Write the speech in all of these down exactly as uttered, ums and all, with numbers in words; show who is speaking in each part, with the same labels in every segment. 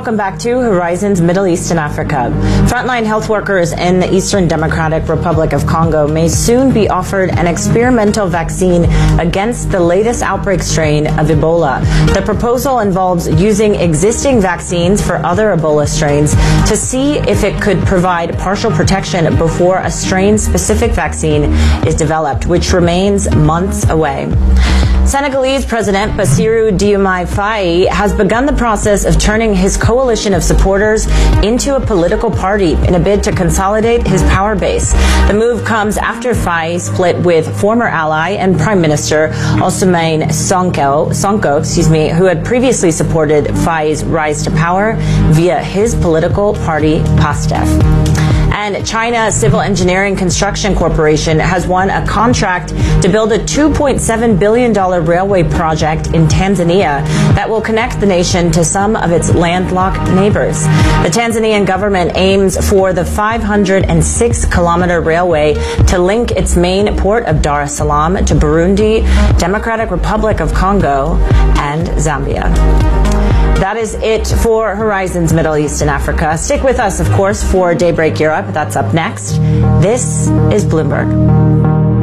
Speaker 1: welcome back to Horizons Middle East and Africa. Frontline health workers in the Eastern Democratic Republic of Congo may soon be offered an experimental vaccine against the latest outbreak strain of Ebola. The proposal involves using existing vaccines for other Ebola strains to see if it could provide partial protection before a strain-specific vaccine is developed, which remains months away. Senegalese President Bassirou Diomaye Faye has begun the process of turning his coalition of supporters into a political party in a bid to consolidate his power base. The move comes after Faye split with former ally and Prime Minister Ousmane Sonko, Sonko, excuse me, who had previously supported Faye's rise to power via his political party PASTEF. And China Civil Engineering Construction Corporation has won a contract to build a two point seven billion dollars railway project in Tanzania that will connect the nation to some of its landlocked neighbors. The Tanzanian government aims for the five hundred six kilometer railway to link its main port of Dar es Salaam to Burundi, Democratic Republic of Congo, and Zambia. That is it for Horizons Middle East and Africa. Stick with us, of course, for Daybreak Europe. That's up next. This is Bloomberg.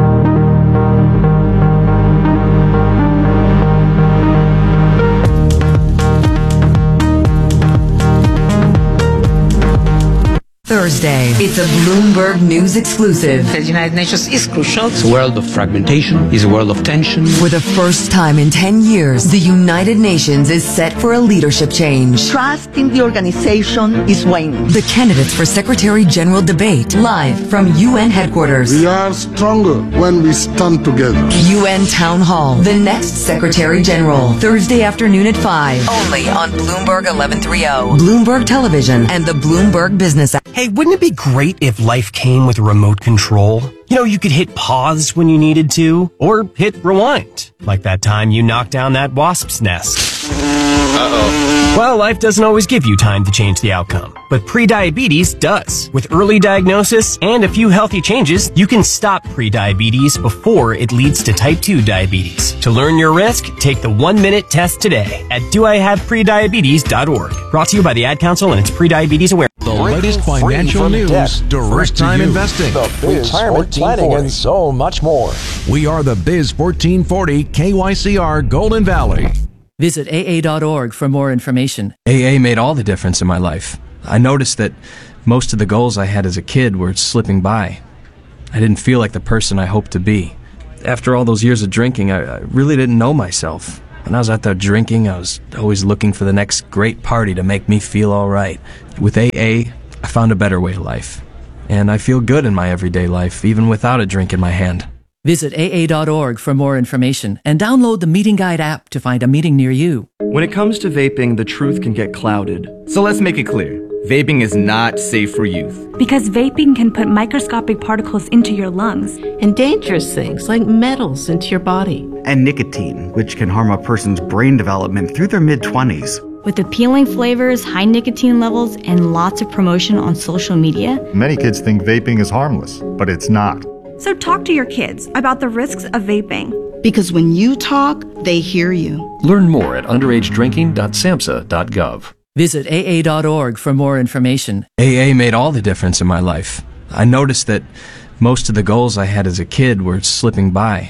Speaker 2: Thursday. It's a Bloomberg News exclusive.
Speaker 3: The United Nations is crucial.
Speaker 4: It's a world of fragmentation. It's a world of tension.
Speaker 2: For the first time in ten years, the United Nations is set for a leadership change.
Speaker 5: Trust in the organization is waning.
Speaker 2: The candidates for Secretary General debate live from U N headquarters.
Speaker 6: We are stronger when we stand together.
Speaker 2: U N Town Hall. The next Secretary General. Thursday afternoon at five. Only on Bloomberg eleven thirty. Bloomberg Television and the Bloomberg Business app.
Speaker 7: Hey, wouldn't it be great if life came with a remote control? You know, you could hit pause when you needed to, or hit rewind, like that time you knocked down that wasp's nest. Uh-oh. Well, life doesn't always give you time to change the outcome, but prediabetes does. With early diagnosis and a few healthy changes, you can stop prediabetes before it leads to type two diabetes. To learn your risk, take the one-minute test today at do I have prediabetes dot org. Brought to you by the Ad Council and its prediabetes awareness.
Speaker 8: The latest financial news, first-time investing, retirement planning, and so much more. We are the Biz fourteen forty K Y C R Golden Valley.
Speaker 9: Visit A A dot org for more information.
Speaker 10: A A made all the difference in my life. I noticed that most of the goals I had as a kid were slipping by. I didn't feel like the person I hoped to be. After all those years of drinking, I, I really didn't know myself. When I was out there drinking, I was always looking for the next great party to make me feel all right. With A A, I found a better way of life. And I feel good in my everyday life, even without a drink in my hand.
Speaker 9: Visit A A dot org for more information and download the Meeting Guide app to find a meeting near you.
Speaker 11: When it comes to vaping, the truth can get clouded. So let's make it clear. Vaping is not safe for youth.
Speaker 12: Because vaping can put microscopic particles into your lungs.
Speaker 13: And dangerous things like metals into your body.
Speaker 14: And nicotine, which can harm a person's brain development through their mid-twenties.
Speaker 12: With appealing flavors, high nicotine levels, and lots of promotion on social media.
Speaker 15: Many kids think vaping is harmless, but it's not.
Speaker 16: So talk to your kids about the risks of vaping.
Speaker 17: Because when you talk, they hear you.
Speaker 18: Learn more at underage drinking dot samhsa dot gov.
Speaker 9: Visit A A dot org for more information.
Speaker 10: A A made all the difference in my life. I noticed that most of the goals I had as a kid were slipping by.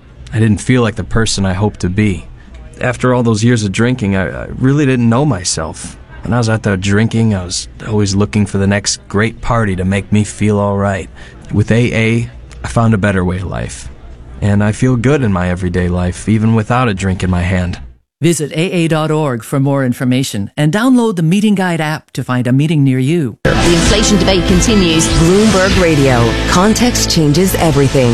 Speaker 10: I didn't feel like the person I hoped to be. After all those years of drinking, I, I really didn't know myself. When I was out there drinking, I was always looking for the next great party to make me feel all right. With A A, I found a better way of life. And I feel good in my everyday life, even without a drink in my hand.
Speaker 9: Visit A A dot org for more information and download the Meeting Guide app to find a meeting near you.
Speaker 2: The inflation debate continues. Bloomberg Radio. Context changes everything.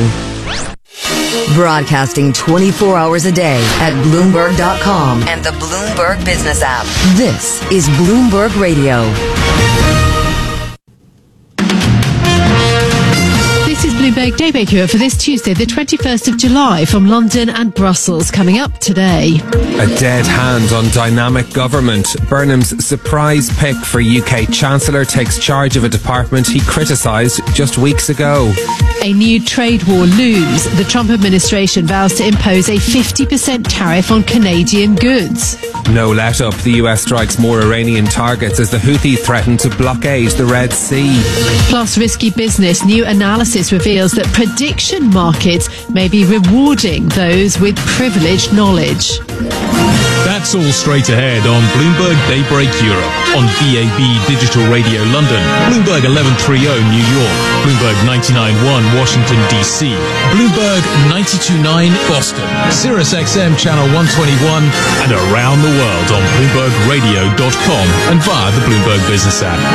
Speaker 2: Broadcasting twenty-four hours a day at Bloomberg dot com and the Bloomberg Business app. This is Bloomberg Radio.
Speaker 13: This is Bloomberg Daybreak Europe for this Tuesday, the twenty-first of July, from London and Brussels. Coming up today.
Speaker 3: A dead hand on dynamic government. Burnham's surprise pick for U K Chancellor takes charge of a department he criticised just weeks ago.
Speaker 13: A new trade war looms. The Trump administration vows to impose a fifty percent tariff on Canadian goods.
Speaker 3: No let up. The U S strikes more Iranian targets as the Houthis threaten to blockade the Red Sea.
Speaker 13: Plus, risky business. New analysis reveals that prediction markets may be rewarding those with privileged knowledge.
Speaker 19: That's all straight ahead on Bloomberg Daybreak Europe, on D A B Digital Radio London, Bloomberg eleven thirty New York, Bloomberg ninety-nine point one Washington D C, Bloomberg ninety-two point nine Boston, Sirius X M Channel one twenty-one, and around the world on Bloomberg Radio dot com and via the Bloomberg Business app.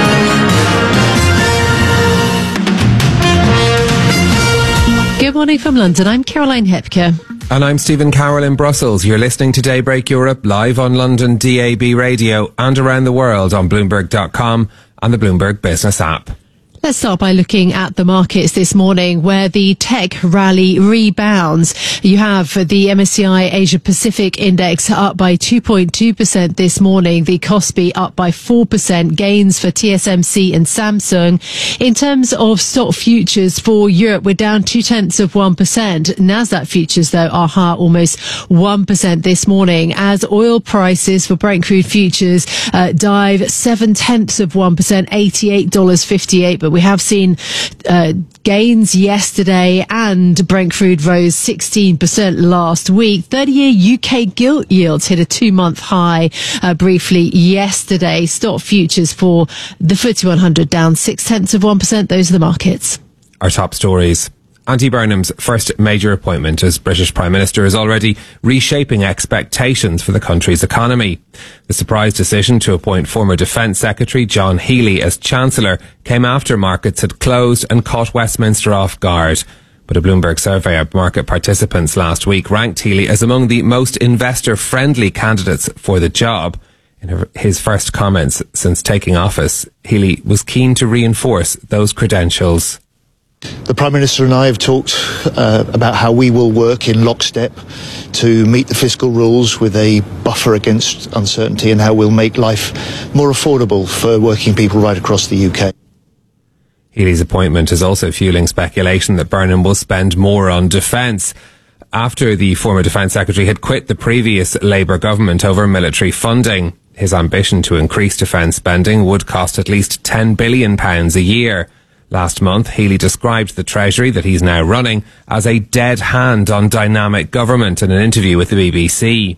Speaker 13: Good morning from London. I'm Caroline Hepker.
Speaker 3: And I'm Stephen Carroll in Brussels. You're listening to Daybreak Europe live on London D A B Radio and around the world on Bloomberg dot com and the Bloomberg Business app.
Speaker 13: Let's start by looking at the markets this morning, where the tech rally rebounds. You have the M S C I Asia Pacific Index up by two point two percent this morning. The Kospi up by four percent. Gains for T S M C and Samsung. In terms of stock futures for Europe, we're down two tenths of one percent. Nasdaq futures, though, are higher almost one percent this morning, as oil prices for Brent crude futures uh, dive seven tenths of one percent, eighty-eight dollars fifty-eight. But we have seen uh, gains yesterday, and Brent crude rose sixteen percent last week. thirty-year U K gilt yields hit a two-month high uh, briefly yesterday. Stock futures for the F T S E one hundred down six tenths of one percent. Those are the markets.
Speaker 3: Our top stories. Andy Burnham's first major appointment as British Prime Minister is already reshaping expectations for the country's economy. The surprise decision to appoint former Defence Secretary John Healey as Chancellor came after markets had closed and caught Westminster off guard. But a Bloomberg survey of market participants last week ranked Healey as among the most investor-friendly candidates for the job. In his first comments since taking office, Healey was keen to reinforce those credentials.
Speaker 20: The Prime Minister and I have talked uh, about how we will work in lockstep to meet the fiscal rules with a buffer against uncertainty, and how we'll make life more affordable for working people right across the U K.
Speaker 3: Healey's appointment is also fueling speculation that Burnham will spend more on defence. After the former Defence Secretary had quit the previous Labour government over military funding, his ambition to increase defence spending would cost at least ten billion pounds a year. Last month, Healey described the Treasury that he's now running as a dead hand on dynamic government in an interview with the B B C.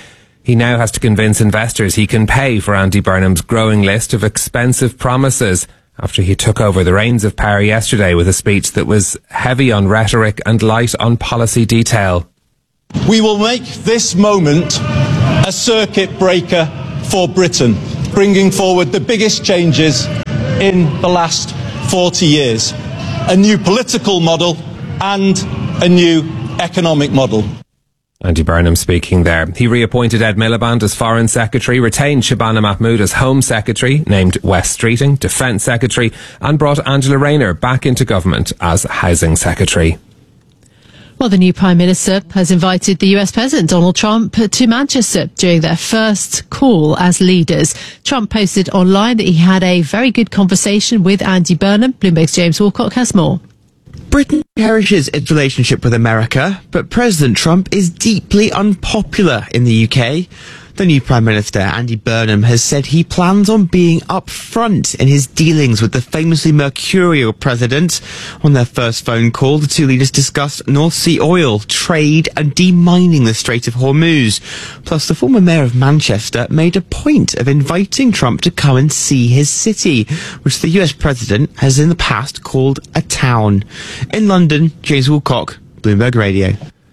Speaker 3: He now has to convince investors he can pay for Andy Burnham's growing list of expensive promises after he took over the reins of power yesterday with a speech that was heavy on rhetoric and light on policy detail.
Speaker 21: We will make this moment a circuit breaker for Britain, bringing forward the biggest changes in the last forty years, a new political model and a new economic model.
Speaker 3: Andy Burnham speaking there. He reappointed Ed Miliband as Foreign Secretary, retained Shabana Mahmood as Home Secretary, named Wes Streeting Defence Secretary, and brought Angela Rayner back into government as Housing Secretary.
Speaker 13: Well, the new Prime Minister has invited the U S President Donald Trump to Manchester during their first call as leaders. Trump posted online that he had a very good conversation with Andy Burnham. Bloomberg's James Walcott has more.
Speaker 22: Britain cherishes its relationship with America, but President Trump is deeply unpopular in the U K. The new Prime Minister, Andy Burnham, has said he plans on being upfront in his dealings with the famously mercurial president. On their first phone call, the two leaders discussed North Sea oil, trade and demining the Strait of Hormuz. Plus, the former mayor of Manchester made a point of inviting Trump to come and see his city, which the U S president has in the past called a town. In London, James Woolcock, Bloomberg Radio.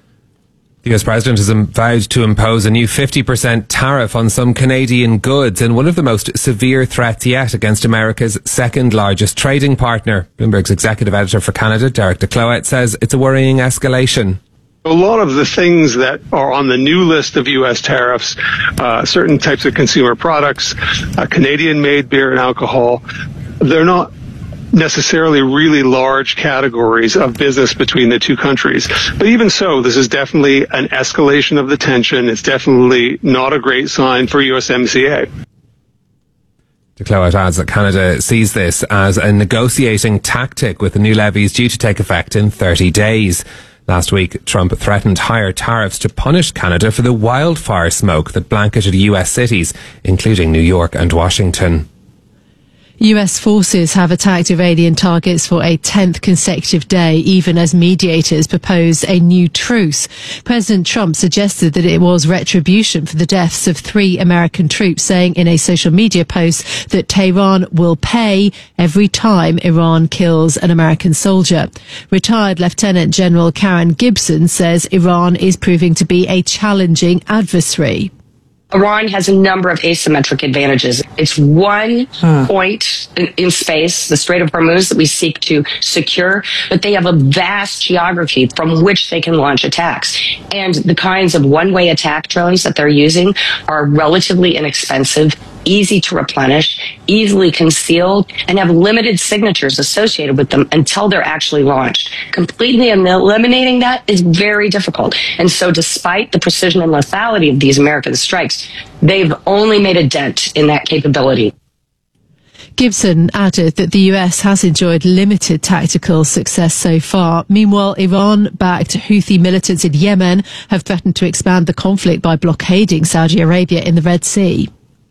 Speaker 3: The U S President has vowed to impose a new fifty percent tariff on some Canadian goods in one of the most severe threats yet against America's second largest trading partner. Bloomberg's executive editor for Canada, Derek DeCloet, says it's a worrying escalation.
Speaker 23: A lot of the things that are on the new list of U S tariffs, uh, certain types of consumer products, uh, Canadian-made beer and alcohol, they're not necessarily really large categories of business between the two countries. But even so, this is definitely an escalation of the tension. It's definitely not a great sign for U S M C A.
Speaker 3: De Cloet adds that Canada sees this as a negotiating tactic, with the new levies due to take effect in thirty days. Last week, Trump threatened higher tariffs to punish Canada for the wildfire smoke that blanketed U S cities, including New York and Washington.
Speaker 13: U S forces have attacked Iranian targets for a tenth consecutive day, even as mediators propose a new truce. President Trump suggested that it was retribution for the deaths of three American troops, saying in a social media post that Tehran will pay every time Iran kills an American soldier. Retired Lieutenant General Karen Gibson says Iran is proving to be a challenging adversary.
Speaker 1: Iran has a number of asymmetric advantages. It's one huh. point in, in space, the Strait of Hormuz, that we seek to secure, but they have a vast geography from which they can launch attacks. And the kinds of one-way attack drones that they're using are relatively inexpensive, easy to replenish, easily concealed, and have limited signatures associated with them until they're actually launched. Completely eliminating that is very difficult. And so despite the precision and lethality of these American strikes, they've only made a dent in that capability.
Speaker 13: Gibson added that the U S has enjoyed limited tactical success so far. Meanwhile, Iran-backed Houthi militants in Yemen have threatened to expand the conflict by blockading Saudi Arabia in the Red Sea.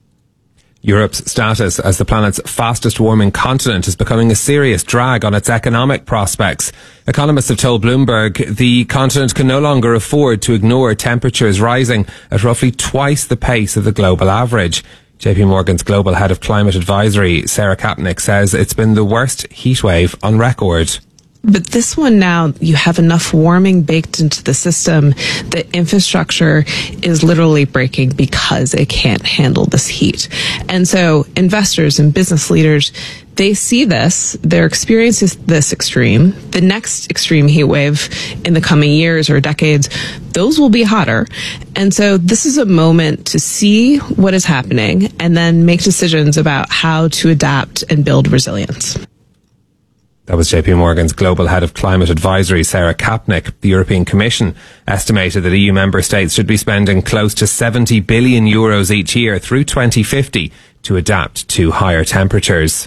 Speaker 3: Europe's status as the planet's fastest warming continent is becoming a serious drag on its economic prospects. Economists have told Bloomberg the continent can no longer afford to ignore temperatures rising at roughly twice the pace of the global average. J P Morgan's global head of climate advisory, Sarah Kapnick, says it's been the worst heatwave on record.
Speaker 4: But this one now, you have enough warming baked into the system that infrastructure is literally breaking because it can't handle this heat. And so investors and business leaders, they see this, they're experiencing this extreme. The next extreme heat wave in the coming years or decades, those will be hotter. And so this is a moment to see what is happening and then make decisions about how to adapt and build resilience.
Speaker 3: That was J P Morgan's global head of climate advisory, Sarah Kapnick. The European Commission estimated that E U member states should be spending close to seventy billion euros each year through twenty fifty to adapt to higher temperatures.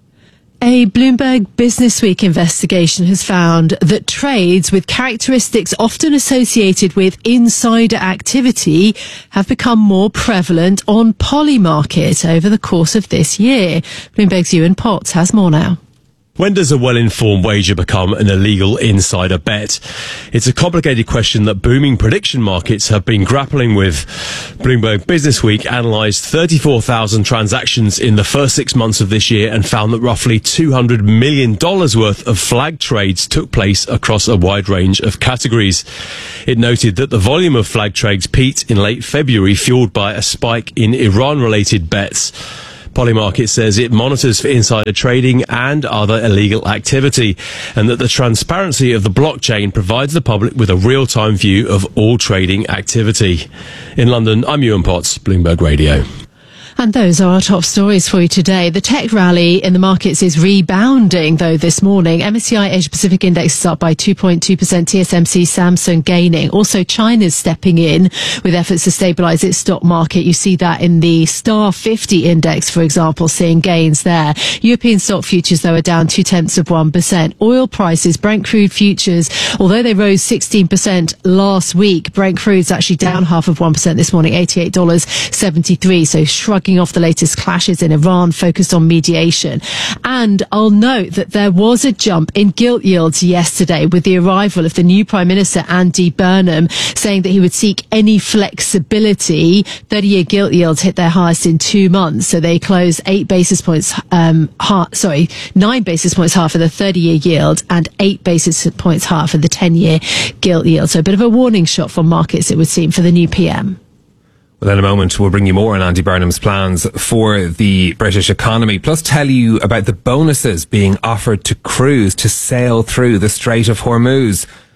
Speaker 13: A Bloomberg Businessweek investigation has found that trades with characteristics often associated with insider activity have become more prevalent on Polymarket over the course of this year. Bloomberg's Ewan Potts has more now.
Speaker 5: When does a well-informed wager become an illegal insider bet? It's a complicated question that booming prediction markets have been grappling with. Bloomberg Businessweek analysed thirty-four thousand transactions in the first six months of this year and found that roughly two hundred million dollars worth of flag trades took place across a wide range of categories. It noted that the volume of flag trades peaked in late February, fuelled by a spike in Iran-related bets. Polymarket says it monitors for insider trading and other illegal activity, and that the transparency of the blockchain provides the public with a real-time view of all trading activity. In London, I'm Ewan Potts, Bloomberg Radio.
Speaker 13: And those are our top stories for you today. The tech rally in the markets is rebounding, though, this morning. M S C I Asia Pacific Index is up by two point two percent, T S M C Samsung gaining. Also, China's stepping in with efforts to stabilise its stock market. You see that in the Star fifty Index, for example, seeing gains there. European stock futures, though, are down two-tenths of one percent. Oil prices, Brent crude futures, although they rose sixteen percent last week, Brent crude's actually down half of one percent this morning, eighty-eight dollars seventy-three, so shrugging off the latest clashes in Iran, focused on mediation. And I'll note that there was a jump in gilt yields yesterday with the arrival of the new Prime Minister, Andy Burnham, saying that he would seek any flexibility. thirty-year gilt yields hit their highest in two months, so they closed eight basis points, um, high, sorry, nine basis points higher for the thirty-year yield and eight basis points higher for the ten-year gilt yield. So a bit of a warning shot for markets, it would seem, for the new P M.
Speaker 3: Well, in a moment, we'll bring you more on Andy Burnham's plans for the British economy, plus tell you about the bonuses being offered to crews to sail through the Strait of Hormuz.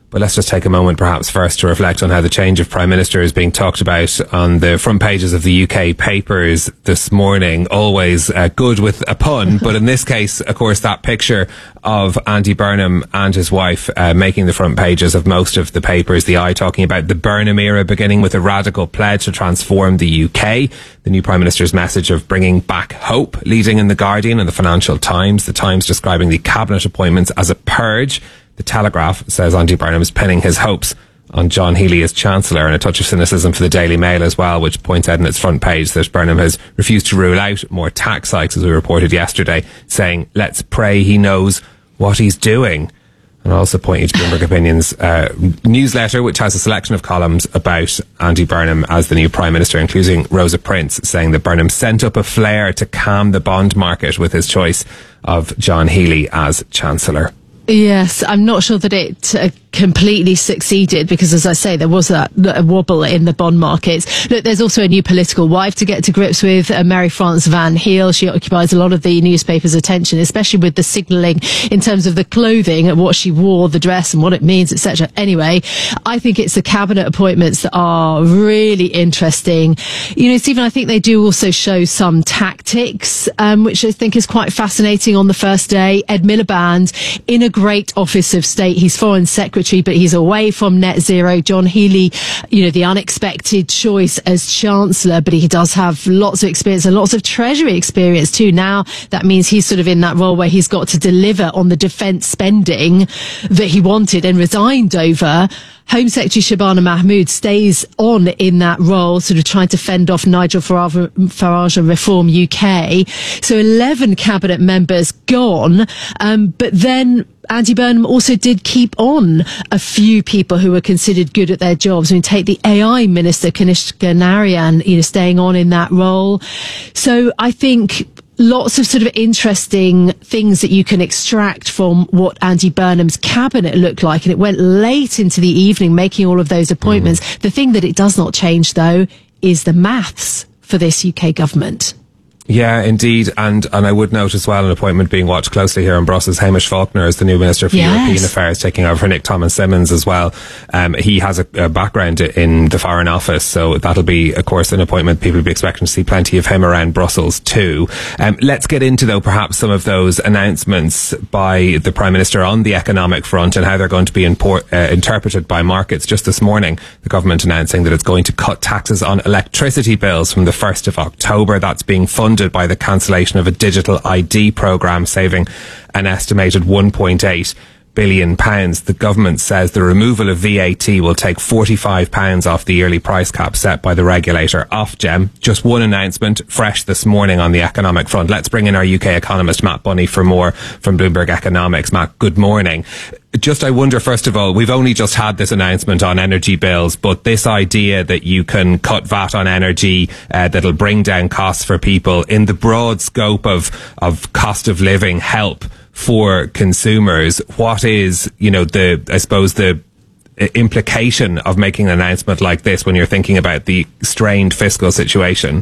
Speaker 3: But let's just take a moment perhaps first to reflect on how the change of Prime Minister is being talked about on the front pages of the U K papers this morning. Always uh, good with a pun, but in this case, of course, that picture of Andy Burnham and his wife uh, making the front pages of most of the papers. The Eye talking about the Burnham era beginning with a radical pledge to transform the U K. The new Prime Minister's message of bringing back hope, leading in The Guardian and the Financial Times. The Times describing the cabinet appointments as a purge. The Telegraph says Andy Burnham is pinning his hopes on John Healey as Chancellor, and a touch of cynicism for the Daily Mail as well, which points out in its front page that Burnham has refused to rule out more tax hikes, as we reported yesterday, saying, let's pray he knows what he's doing. And also pointing to Bloomberg Opinion's uh, newsletter, which has a selection of columns about Andy Burnham as the new Prime Minister, including Rosa Prince, saying that Burnham sent up a flare to calm the bond market with his choice of John Healey as Chancellor.
Speaker 13: Yes, I'm not sure that it uh, completely succeeded because, as I say, there was that, that wobble in the bond markets. Look, there's also a new political wife to get to grips with, uh, Mary-France Van Heel. She occupies a lot of the newspaper's attention, especially with the signalling in terms of the clothing and what she wore, the dress and what it means, et cetera. Anyway, I think it's the cabinet appointments that are really interesting. You know, Stephen, I think they do also show some tactics, um, which I think is quite fascinating on the first day. Ed Miliband in a great office of state. He's foreign secretary, but he's away from net zero. John Healey, you know, the unexpected choice as chancellor, but he does have lots of experience and lots of treasury experience too. Now that means he's sort of in that role where he's got to deliver on the defence spending that he wanted and resigned over. Home Secretary Shabana Mahmood stays on in that role, sort of trying to fend off Nigel Farage, Farage and Reform U K. So eleven cabinet members gone, um, but then Andy Burnham also did keep on a few people who were considered good at their jobs. I mean, take the A I Minister, Kanishka Narayan, you know, staying on in that role. So I think lots of sort of interesting things that you can extract from what Andy Burnham's cabinet looked like. And it went late into the evening making all of those appointments. Mm. The thing that it does not change, though, is the maths for this U K government.
Speaker 3: Yeah, indeed. And and I would note as well an appointment being watched closely here in Brussels. Hamish Faulkner is the new Minister for
Speaker 13: yes.
Speaker 3: European Affairs, taking over for Nick Thomas-Simmons as well. Um, he has a, a background in the Foreign Office, so that'll be, of course, an appointment people will be expecting to see plenty of him around Brussels too. Um, let's get into, though, perhaps some of those announcements by the Prime Minister on the economic front and how they're going to be import, uh, interpreted by markets. Just this morning, the government announcing that it's going to cut taxes on electricity bills from the first of October. That's being funded by the cancellation of a digital I D programme, saving an estimated one point eight billion pounds. The government says the removal of V A T will take forty-five pounds off the yearly price cap set by the regulator, Ofgem. Just one announcement fresh this morning on the economic front. Let's bring in our U K economist Matt Bunny for more from Bloomberg Economics. Matt, good morning. Just, I wonder, first of all, we've only just had this announcement on energy bills, but this idea that you can cut V A T on energy, uh, that'll bring down costs for people in the broad scope of, of cost of living help for consumers, what is, you know, the, I suppose, the implication of making an announcement like this when you're thinking about the strained fiscal situation?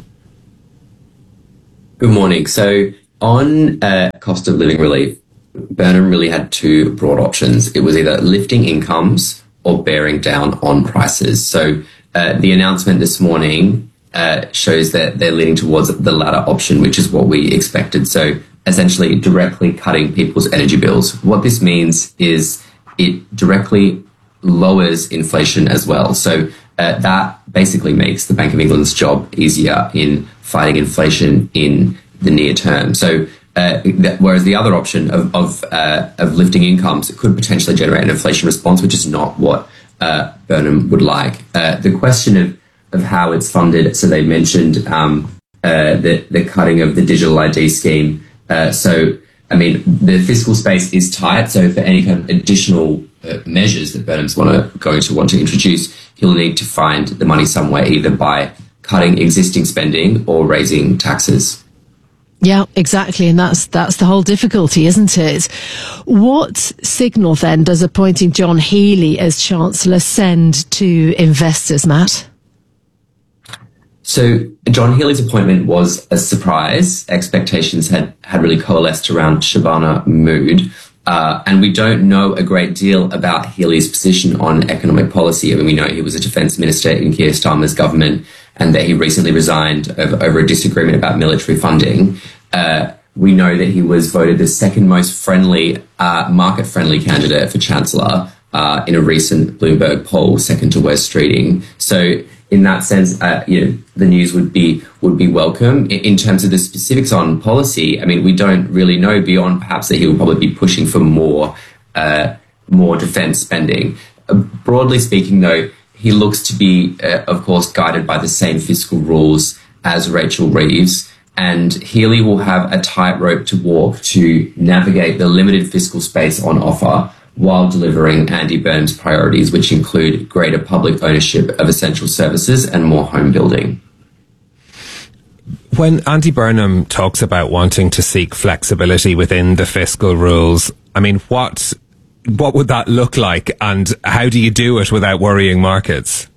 Speaker 6: Good morning. So on uh, cost of living relief, Burnham really had two broad options. It was either lifting incomes or bearing down on prices. So uh, the announcement this morning uh, shows that they're leaning towards the latter option, which is what we expected. So essentially directly cutting people's energy bills. What this means is it directly lowers inflation as well. So uh, that basically makes the Bank of England's job easier in fighting inflation in the near term. So Uh, that, whereas the other option of of, uh, of lifting incomes could potentially generate an inflation response, which is not what uh, Burnham would like. Uh, the question of, of how it's funded, so they mentioned um, uh, the, the cutting of the digital I D scheme. Uh, so, I mean, the fiscal space is tight, so for any kind of additional uh, measures that Burnham's wanna, going to want to introduce, he'll need to find the money somewhere, either by cutting existing spending or raising taxes.
Speaker 13: Yeah, exactly. And that's that's the whole difficulty, isn't it? What signal then does appointing John Healey as Chancellor send to investors, Matt?
Speaker 6: So John Healey's appointment was a surprise. Expectations had, had really coalesced around Shabana Mahmood. Uh, and we don't know a great deal about Healey's position on economic policy. I mean, we know he was a defence minister in Keir Starmer's government and that he recently resigned over, over a disagreement about military funding. Uh, we know that he was voted the second most friendly, uh, market-friendly candidate for Chancellor uh, in a recent Bloomberg poll, second to Wes Streeting. So in that sense, uh, you know, the news would be would be welcome. In, in terms of the specifics on policy, I mean, we don't really know beyond perhaps that he will probably be pushing for more uh, more defence spending. Uh, broadly speaking, though, he looks to be, uh, of course, guided by the same fiscal rules as Rachel Reeves, and Healey will have a tightrope to walk to navigate the limited fiscal space on offer while delivering Andy Burnham's priorities, which include greater public ownership of essential services and more home building.
Speaker 3: When Andy Burnham talks about wanting to seek flexibility within the fiscal rules, I mean, what what would that look like, and how do you do it without worrying markets?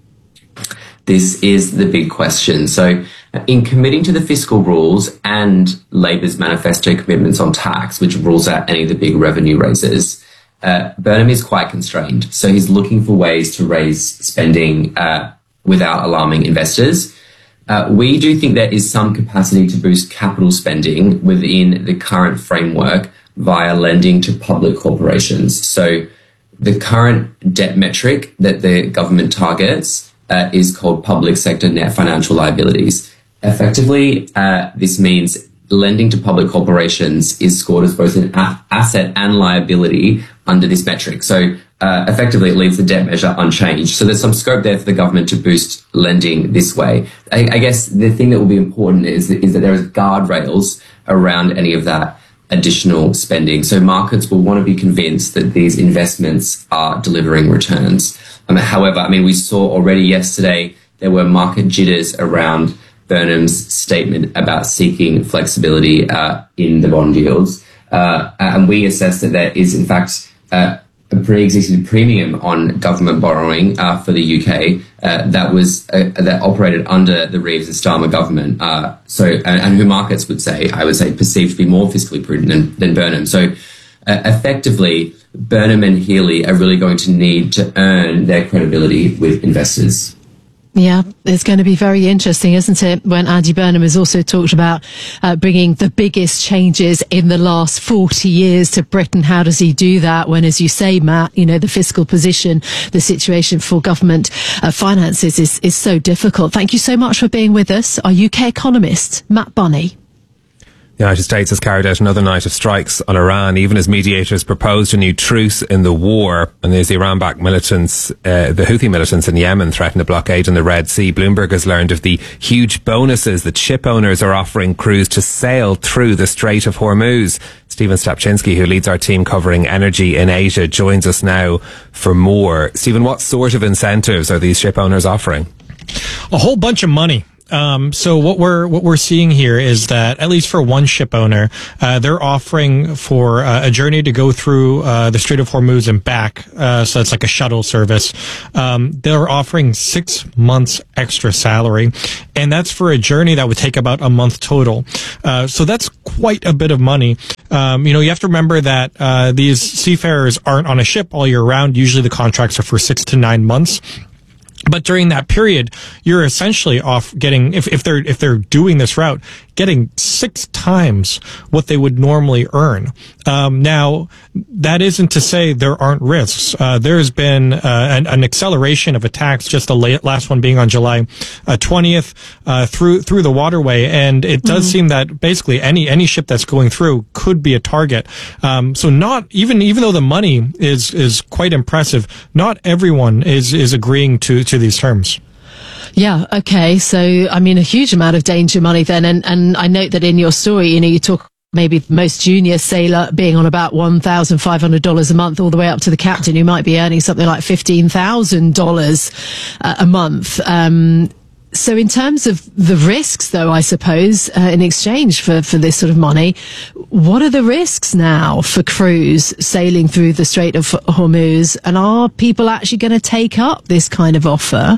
Speaker 6: This is the big question. So in committing to the fiscal rules and Labor's manifesto commitments on tax, which rules out any of the big revenue raises, Uh, Burnham is quite constrained, so he's looking for ways to raise spending uh, without alarming investors. Uh, we do think there is some capacity to boost capital spending within the current framework via lending to public corporations. So the current debt metric that the government targets uh, is called public sector net financial liabilities. Effectively, uh, this means lending to public corporations is scored as both an a- asset and liability under this metric. So uh, effectively, it leaves the debt measure unchanged. So there's some scope there for the government to boost lending this way. I, I guess the thing that will be important is that, is that there is guardrails around any of that additional spending. So markets will want to be convinced that these investments are delivering returns. Um, however, I mean, we saw already yesterday there were market jitters around Burnham's statement about seeking flexibility uh, in the bond yields. Uh, and we assess that there is, in fact, uh, a pre-existing premium on government borrowing uh, for the U K uh, that was uh, that operated under the Reeves and Starmer government. Uh, so, and, and who markets would say, I would say, perceived to be more fiscally prudent than, than Burnham. So, uh, effectively, Burnham and Healey are really going to need to earn their credibility with investors.
Speaker 13: Yeah, it's going to be very interesting, isn't it, when Andy Burnham has also talked about uh, bringing the biggest changes in the last forty years to Britain. How does he do that when, as you say, Matt, you know, the fiscal position, the situation for government uh, finances is, is so difficult. Thank you so much for being with us. Our U K economist, Matt Bonney.
Speaker 3: The United States has carried out another night of strikes on Iran, even as mediators proposed a new truce in the war. And as the Iran-backed militants, uh, the Houthi militants in Yemen threaten a blockade in the Red Sea, Bloomberg has learned of the huge bonuses that ship owners are offering crews to sail through the Strait of Hormuz. Stephen Stapczynski, who leads our team covering energy in Asia, joins us now for more. Stephen, what sort of incentives are these ship owners offering?
Speaker 7: A whole bunch of money. Um, so what we're what we're seeing here is that at least for one ship owner, uh, they're offering for uh, a journey to go through uh, the Strait of Hormuz and back. Uh, so it's like a shuttle service. Um, they're offering six months extra salary, and that's for a journey that would take about a month total. Uh, so that's quite a bit of money. Um, you know, you have to remember that uh, these seafarers aren't on a ship all year round. Usually, the contracts are for six to nine months. But during that period, you're essentially off getting, if, if they're, if they're doing this route, getting six times what they would normally earn. Um, now, that isn't to say there aren't risks. Uh, there's been, uh, an, an acceleration of attacks, just the late, last one being on July uh, twentieth, uh, through, through the waterway. And it does mm-hmm. seem that basically any, any ship that's going through could be a target. Um, so not, even, even though the money is, is quite impressive, not everyone is, is agreeing to, to these terms.
Speaker 13: Yeah, okay. So, I mean, a huge amount of danger money then. And, and I note that in your story, you know, you talk maybe the most junior sailor being on about one thousand five hundred dollars a month, all the way up to the captain who might be earning something like fifteen thousand dollars uh, a month. Um, so in terms of the risks, though, I suppose, uh, in exchange for, for this sort of money, what are the risks now for crews sailing through the Strait of Hormuz? And are people actually going to take up this kind of offer?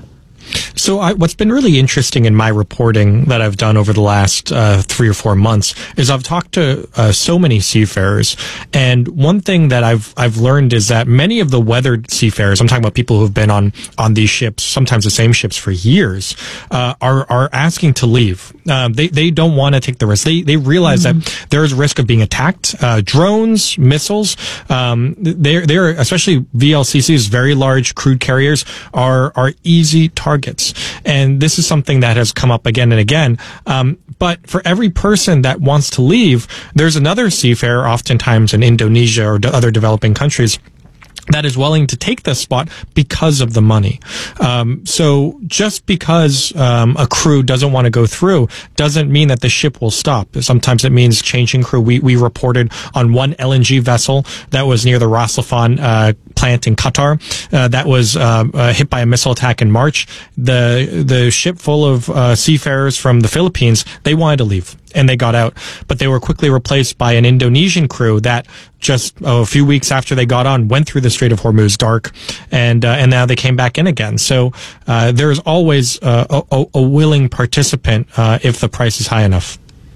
Speaker 7: So I, what's been really interesting in my reporting that I've done over the last uh, three or four months is I've talked to uh, so many seafarers, and one thing that I've I've learned is that many of the weathered seafarers, I'm talking about people who've been on on these ships, sometimes the same ships for years, uh, are are asking to leave. Uh, they they don't want to take the risk. They they realize mm-hmm. that there's risk of being attacked, uh, drones, missiles. Um, they're they're especially V L C Cs, very large crude carriers, are are easy targets. And this is something that has come up again and again. Um, but for every person that wants to leave, there's another seafarer, oftentimes in Indonesia or other developing countries, that is willing to take this spot because of the money. Um, so just because um, a crew doesn't want to go through doesn't mean that the ship will stop. Sometimes it means changing crew. We we reported on one L N G vessel that was near the Ras Laffan uh, plant in Qatar uh, that was uh, uh, hit by a missile attack in March. The the ship full of uh, seafarers from the Philippines, they wanted to leave, and they got out, but they were quickly replaced by an Indonesian crew that just oh, a few weeks after they got on went through the Strait of Hormuz dark, and uh, and now they came back in again. So uh, there's always uh, a, a willing participant uh, if the price is high enough.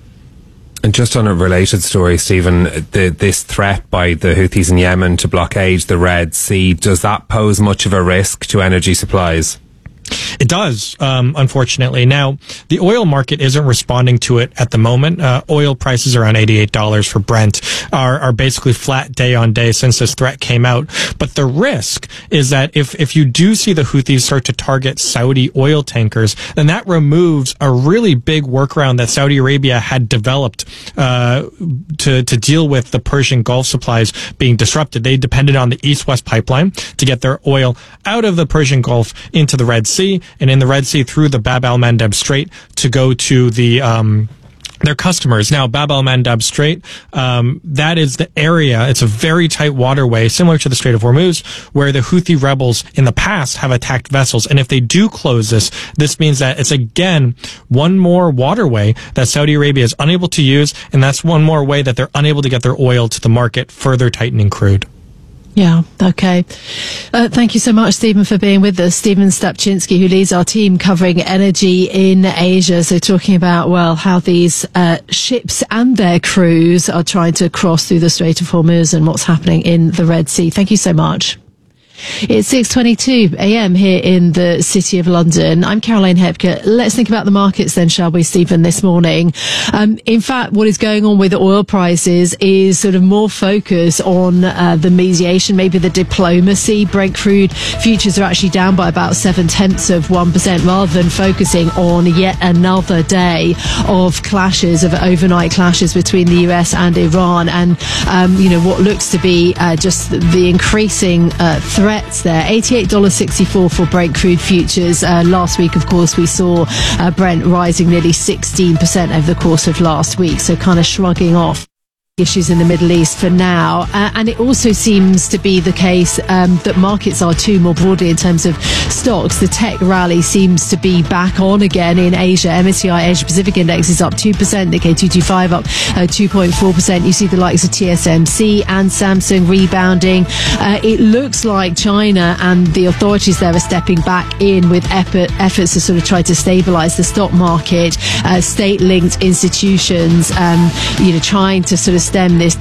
Speaker 3: And just on a related story, Stephen, the, this threat by the Houthis in Yemen to blockade the Red Sea, does that pose much of a risk to energy supplies?
Speaker 7: It does, um, unfortunately. Now, the oil market isn't responding to it at the moment. Uh, oil prices around eighty-eight dollars for Brent are, are basically flat day on day since this threat came out. But the risk is that if, if you do see the Houthis start to target Saudi oil tankers, then that removes a really big workaround that Saudi Arabia had developed uh, to, to deal with the Persian Gulf supplies being disrupted. They depended on the East-West pipeline to get their oil out of the Persian Gulf into the Red Sea. Sea, and in the Red Sea through the Bab el-Mandeb Strait to go to the um, their customers. Now, Bab el-Mandeb Strait, um, that is the area, it's a very tight waterway, similar to the Strait of Hormuz, where the Houthi rebels in the past have attacked vessels. And if they do close this, this means that it's again one more waterway that Saudi Arabia is unable to use, and that's one more way that they're unable to get their oil to the market, further tightening crude.
Speaker 13: Yeah, okay. Uh, thank you so much, Stephen, for being with us. Stephen Stapczynski, who leads our team covering energy in Asia. So talking about, well, how these uh, ships and their crews are trying to cross through the Strait of Hormuz and what's happening in the Red Sea. Thank you so much. It's six twenty-two a.m. here in the City of London. I'm Caroline Hepker. Let's think about the markets then, shall we, Stephen, this morning? Um, in fact, what is going on with oil prices is sort of more focus on uh, the mediation, maybe the diplomacy. Brent crude futures are actually down by about seven-tenths of one percent rather than focusing on yet another day of clashes, of overnight clashes between the U S and Iran and, um, you know, what looks to be uh, just the increasing uh, threat threats there. eighty-eight dollars and sixty-four cents for Brent crude futures. Uh, last week, of course, we saw uh, Brent rising nearly sixteen percent over the course of last week, so kind of shrugging off issues in the Middle East for now. Uh, and it also seems to be the case um, that markets are too more broadly in terms of stocks. The tech rally seems to be back on again in Asia. M S C I Asia Pacific Index is up two percent, Nikkei two twenty-five up uh, two point four percent. You see the likes of T S M C and Samsung rebounding. Uh, it looks like China and the authorities there are stepping back in with effort, efforts to sort of try to stabilize the stock market. Uh, state-linked institutions, um, you know, trying to sort of stem this